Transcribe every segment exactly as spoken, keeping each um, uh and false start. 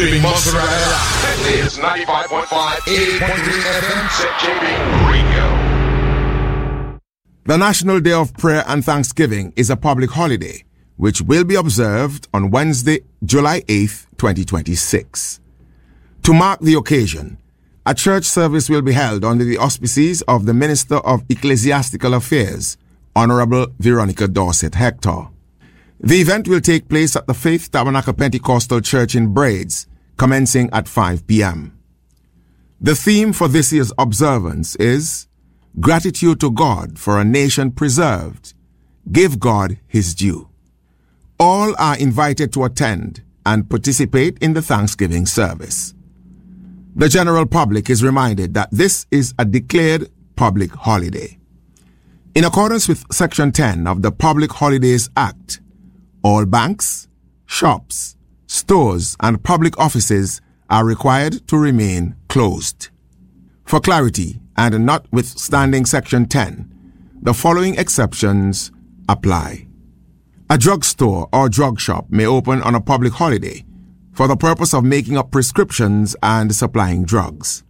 This is ninety-five point five, eighty point three F M, Z J B Radio. The National Day of Prayer and Thanksgiving is a public holiday, which will be observed on Wednesday, July eighth, twenty twenty-six. To mark the occasion, a church service will be held under the auspices of the Minister of Ecclesiastical Affairs, Honorable Veronica Dorset Hector. The event will take place at the Faith Tabernacle Pentecostal Church in Braids, commencing at five p.m. The theme for this year's observance is Gratitude to God for a Nation Preserved. Give God His due. All are invited to attend and participate in the Thanksgiving service. The general public is reminded that this is a declared public holiday. In accordance with Section ten of the Public Holidays Act, all banks, shops, stores, and public offices are required to remain closed. For clarity, and notwithstanding Section ten, the following exceptions apply. A drugstore or drug shop may open on a public holiday for the purpose of making up prescriptions and supplying drugs.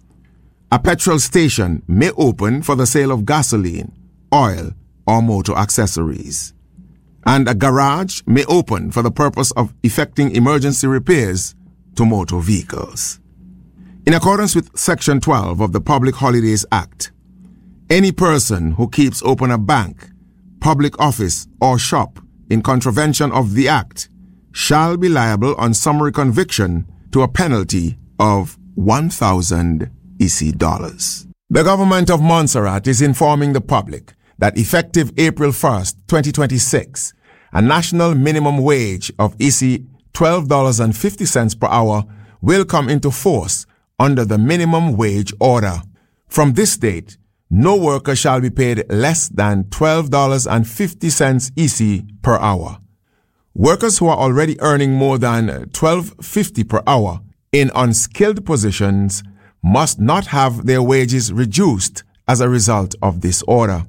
A petrol station may open for the sale of gasoline, oil, or motor accessories. And a garage may open for the purpose of effecting emergency repairs to motor vehicles. In accordance with Section twelve of the Public Holidays Act, any person who keeps open a bank, public office, or shop in contravention of the Act shall be liable on summary conviction to a penalty of one thousand E C dollars. The government of Montserrat is informing the public that effective April first, twenty twenty-six, a national minimum wage of E C twelve dollars and fifty cents per hour will come into force under the minimum wage order. From this date, no worker shall be paid less than twelve dollars and fifty cents E C per hour. Workers who are already earning more than twelve dollars and fifty cents per hour in unskilled positions must not have their wages reduced as a result of this order.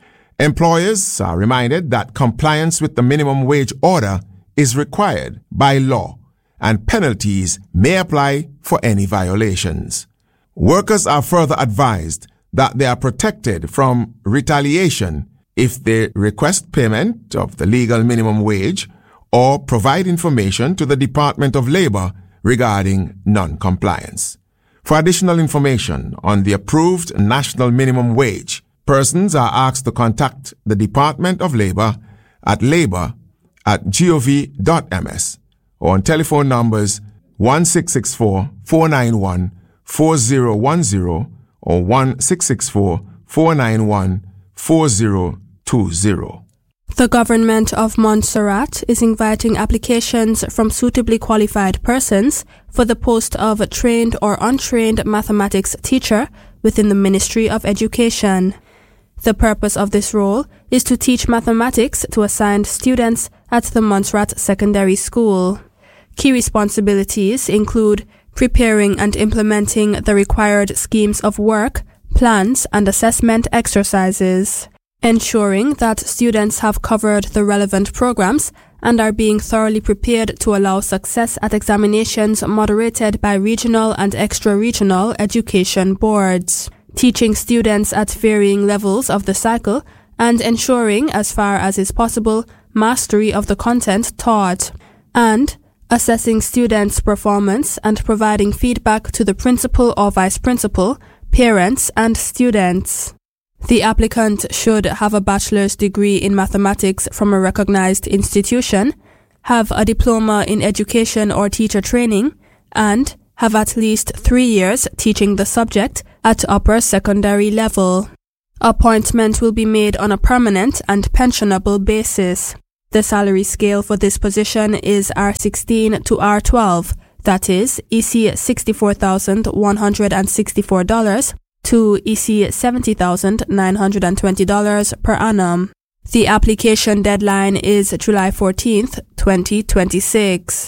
Employers are reminded that compliance with the minimum wage order is required by law, and penalties may apply for any violations. Workers are further advised that they are protected from retaliation if they request payment of the legal minimum wage or provide information to the Department of Labor regarding non-compliance. For additional information on the approved national minimum wage, persons are asked to contact the Department of Labor at labor at gov dot m s or on telephone numbers one six six four, four nine one, four zero one zero or one six six four, four nine one, four zero two zero. The government of Montserrat is inviting applications from suitably qualified persons for the post of a trained or untrained mathematics teacher within the Ministry of Education. The purpose of this role is to teach mathematics to assigned students at the Montserrat Secondary School. Key responsibilities include preparing and implementing the required schemes of work, plans, and assessment exercises, ensuring that students have covered the relevant programs and are being thoroughly prepared to allow success at examinations moderated by regional and extra-regional education boards, teaching students at varying levels of the cycle, and ensuring, as far as is possible, mastery of the content taught, and assessing students' performance and providing feedback to the principal or vice principal, parents, and students. The applicant should have a bachelor's degree in mathematics from a recognized institution, have a diploma in education or teacher training, and have at least three years teaching the subject at upper secondary level. Appointment will be made on a permanent and pensionable basis. The salary scale for this position is R sixteen to R twelve, that is E C sixty-four thousand one hundred sixty-four dollars to E C seventy thousand nine hundred twenty dollars per annum. The application deadline is July fourteenth, twenty twenty-six.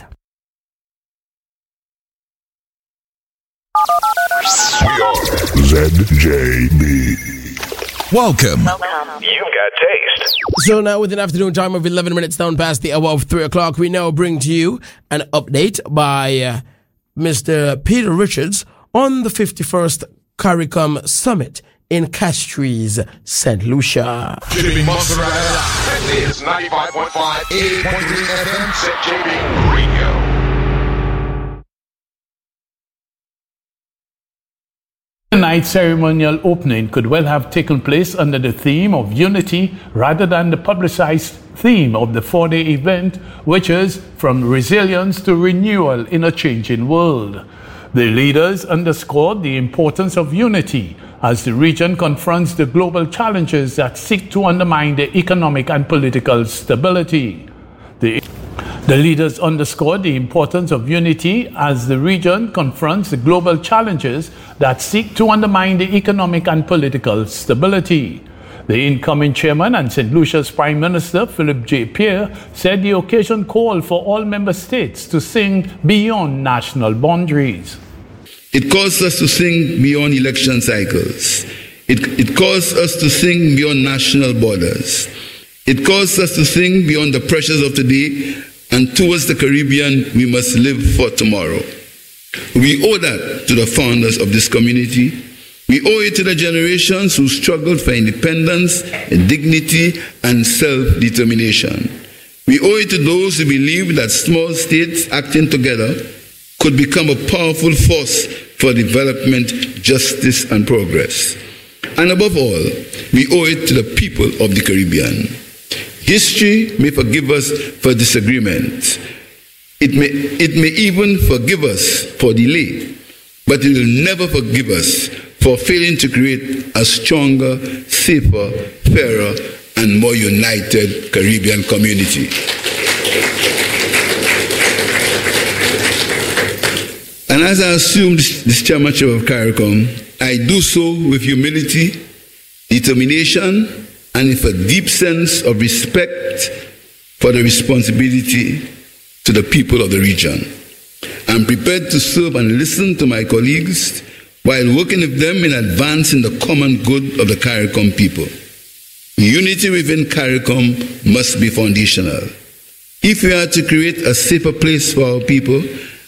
We are Z J B. Welcome. Welcome. You've got taste. So now with an afternoon time of eleven minutes down past the hour of three o'clock, we now bring to you an update by uh, Mister Peter Richards on the fifty-first CARICOM Summit in Castries, Saint Lucia. Jimmy Mozzarella. This is ninety-five point five, eighty-eight point three F M, Set J B Radio. The night ceremonial opening could well have taken place under the theme of unity rather than the publicized theme of the four-day event, which is from resilience to renewal in a changing world. The leaders underscored the importance of unity as the region confronts the global challenges that seek to undermine the economic and political stability. The The leaders underscored the importance of unity as the region confronts the global challenges that seek to undermine the economic and political stability. The incoming chairman and Saint Lucia's Prime Minister, Philip J. Pierre, said the occasion called for all member states to sing beyond national boundaries. It calls us to sing beyond election cycles. It, it calls us to sing beyond national borders. It calls us to sing beyond the pressures of today and towards the Caribbean we must live for tomorrow. We owe that to the founders of this community. We owe it to the generations who struggled for independence, dignity, and self-determination. We owe it to those who believe that small states acting together could become a powerful force for development, justice, and progress. And above all, we owe it to the people of the Caribbean. History may forgive us for disagreement. It may, it may even forgive us for delay, but it will never forgive us for failing to create a stronger, safer, fairer, and more united Caribbean community. And as I assume this, this chairmanship of CARICOM, I do so with humility, determination, and with a deep sense of respect for the responsibility to the people of the region. I'm prepared to serve and listen to my colleagues while working with them in advancing the common good of the CARICOM people. Unity within CARICOM must be foundational. If we are to create a safer place for our people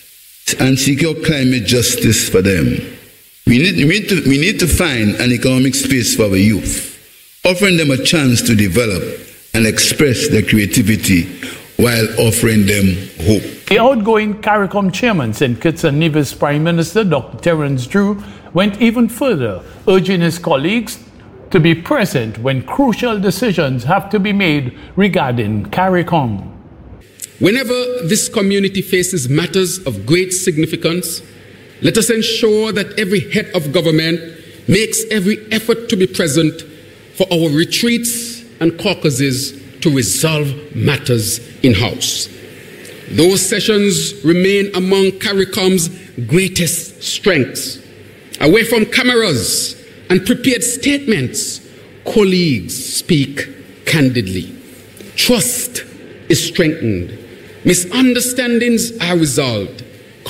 and secure climate justice for them, we need, we need, to, we need to find an economic space for our youth, offering them a chance to develop and express their creativity while offering them hope. The outgoing CARICOM chairman, Saint Kitts and Nevis Prime Minister Doctor Terence Drew, went even further, urging his colleagues to be present when crucial decisions have to be made regarding CARICOM. Whenever this community faces matters of great significance, let us ensure that every head of government makes every effort to be present for our retreats and caucuses to resolve matters in-house. Those sessions remain among CARICOM's greatest strengths. Away from cameras and prepared statements, colleagues speak candidly. Trust is strengthened. Misunderstandings are resolved.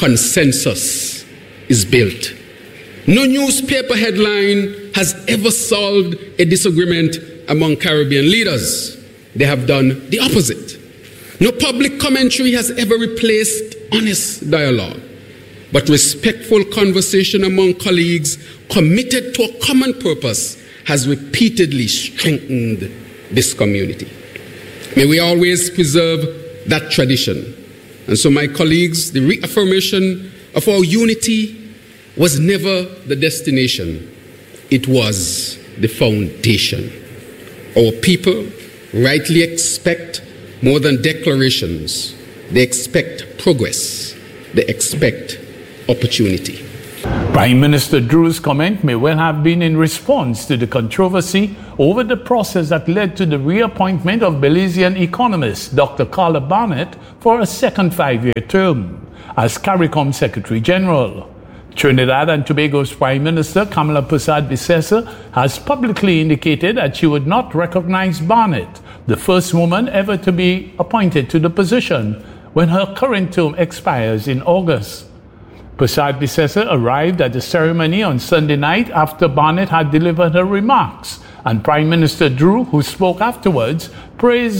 Consensus is built. No newspaper headline has ever solved a disagreement among Caribbean leaders. They have done the opposite. No public commentary has ever replaced honest dialogue, but respectful conversation among colleagues committed to a common purpose has repeatedly strengthened this community. May we always preserve that tradition. And so, my colleagues, the reaffirmation of our unity was never the destination. It was the foundation. Our people rightly expect more than declarations. They expect progress. They expect opportunity. Prime Minister Drew's comment may well have been in response to the controversy over the process that led to the reappointment of Belizean economist Doctor Carla Barnett for a second five-year term as CARICOM Secretary General. Trinidad and Tobago's Prime Minister Kamala Persad-Bissessar has publicly indicated that she would not recognize Barnett, the first woman ever to be appointed to the position, when her current term expires in August. Persad-Bissessar arrived at the ceremony on Sunday night after Barnett had delivered her remarks, and Prime Minister Drew, who spoke afterwards, praised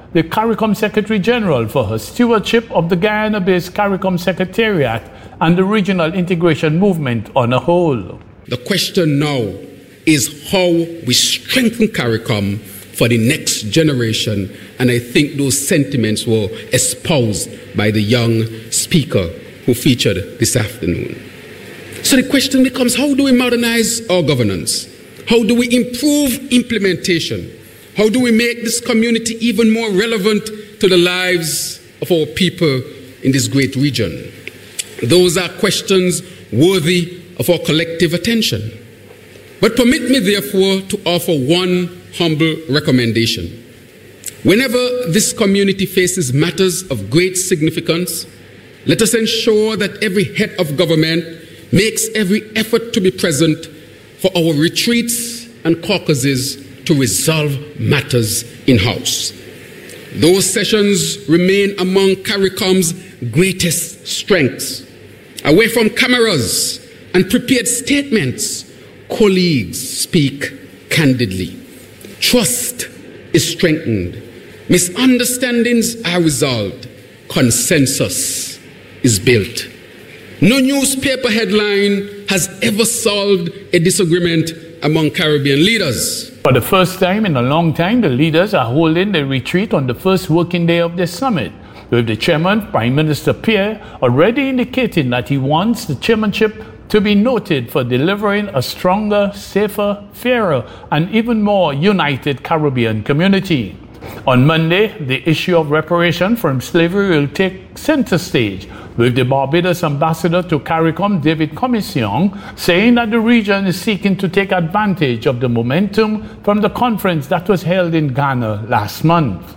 the CARICOM Secretary General for her stewardship of the Guyana-based CARICOM Secretariat and the regional integration movement on a whole. The question now is how we strengthen CARICOM for the next generation, and I think those sentiments were espoused by the young speaker who featured this afternoon. So the question becomes, how do we modernize our governance? How do we improve implementation? How do we make this community even more relevant to the lives of our people in this great region? Those are questions worthy of our collective attention. But permit me, therefore, to offer one humble recommendation. Whenever this community faces matters of great significance, let us ensure that every head of government makes every effort to be present for our retreats and caucuses to resolve matters in-house. Those sessions remain among CARICOM's greatest strengths. Away from cameras and prepared statements, colleagues speak candidly. Trust is strengthened. Misunderstandings are resolved. Consensus is built. No newspaper headline has ever solved a disagreement among Caribbean leaders. For the first time in a long time, the leaders are holding a retreat on the first working day of the summit, with the chairman, Prime Minister Pierre, already indicating that he wants the chairmanship to be noted for delivering a stronger, safer, fairer, and even more united Caribbean community. On Monday, the issue of reparation from slavery will take center stage, with the Barbados ambassador to CARICOM, David Commission, saying that the region is seeking to take advantage of the momentum from the conference that was held in Ghana last month.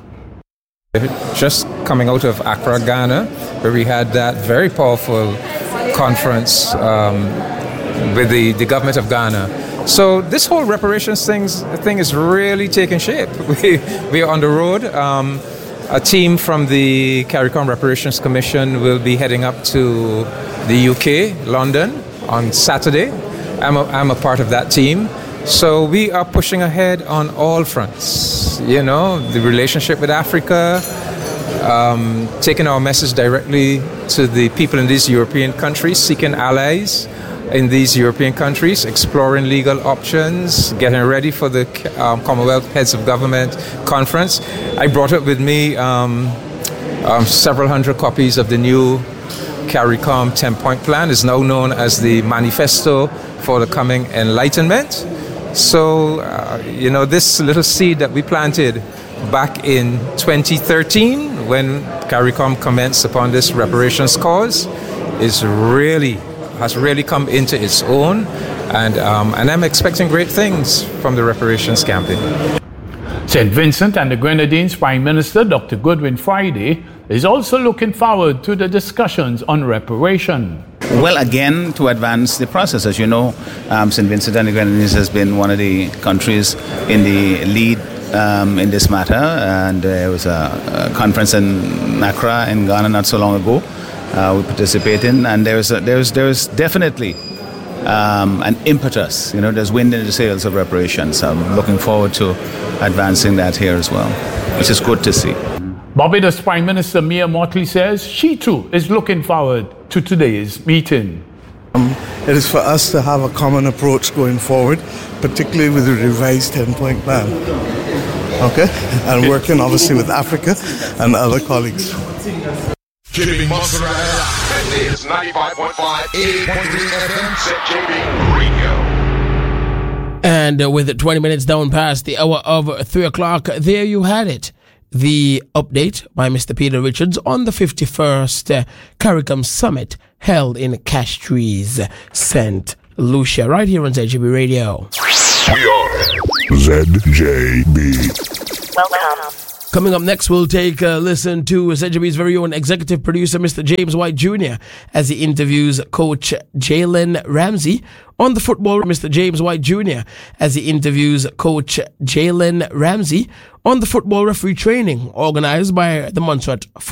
Just coming out of Accra, Ghana, where we had that very powerful conference um, with the, the government of Ghana. So this whole reparations things, thing is really taking shape. We, we are on the road. Um, a team from the CARICOM Reparations Commission will be heading up to the U K, London, on Saturday. I'm a, I'm a part of that team. So we are pushing ahead on all fronts. You know, the relationship with Africa, um, taking our message directly to the people in these European countries, seeking allies in these European countries, exploring legal options, getting ready for the um, Commonwealth Heads of Government Conference. I brought up with me um, um, several hundred copies of the new CARICOM ten-point plan. It's now known as the Manifesto for the Coming Enlightenment. So, uh, you know, this little seed that we planted back in twenty thirteen when CARICOM commenced upon this reparations cause is really has really come into its own, and um, and I'm expecting great things from the reparations campaign. Saint Vincent and the Grenadines Prime Minister, Doctor Goodwin Friday, is also looking forward to the discussions on reparation. Well, again, to advance the process. As you know, um, Saint Vincent and the Grenadines has been one of the countries in the lead um, in this matter, and uh, there was a, a conference in Accra in Ghana not so long ago. Uh, we participate in, and there's a, there's there's definitely um, an impetus. You know, there's wind in the sails of reparations. I'm looking forward to advancing that here as well, which is good to see. Barbados Prime Minister Mia Mottley says she too is looking forward to today's meeting. Um, it is for us to have a common approach going forward, particularly with the revised ten-point plan. Okay, and working obviously with Africa and other colleagues. Keeping Montserrat. This is ninety-five point five, eighty-eight point three F M, Z J B Radio. And uh, with twenty minutes down past the hour of three o'clock, there you had it. The update by Mister Peter Richards on the fifty-first uh, CARICOM Summit held in Castries, Saint Lucia, right here on Z J B Radio. We are Z J B. Welcome. Coming up next, we'll take a listen to Z J B's very own executive producer, Mister James White Junior, as he interviews Coach Jalen Ramsey on the football. Mister James White Junior, as he interviews Coach Jalen Ramsey on the football referee training organized by the Montserrat